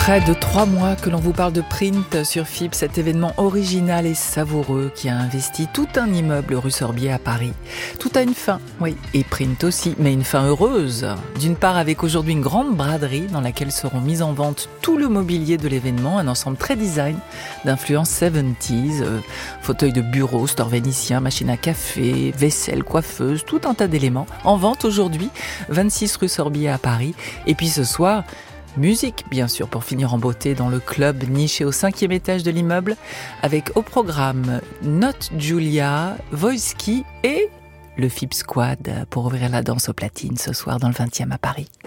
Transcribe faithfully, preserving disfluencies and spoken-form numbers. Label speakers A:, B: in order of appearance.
A: Près de trois mois que l'on vous parle de Print sur F I B, cet événement original et savoureux qui a investi tout un immeuble rue Sorbier à Paris. Tout a une fin, oui, et Print aussi, mais une fin heureuse. D'une part avec aujourd'hui une grande braderie dans laquelle seront mis en vente tout le mobilier de l'événement, un ensemble très design d'influence soixante-dix, euh, fauteuils de bureau, store vénitien, machine à café, vaisselle, coiffeuse, tout un tas d'éléments en vente aujourd'hui, vingt-six rue Sorbier à Paris. Et puis ce soir, musique, bien sûr, pour finir en beauté dans le club niché au cinquième étage de l'immeuble, avec au programme Note Julia, Voiski et le F I B Squad pour ouvrir la danse aux platines ce soir dans le vingtième à Paris.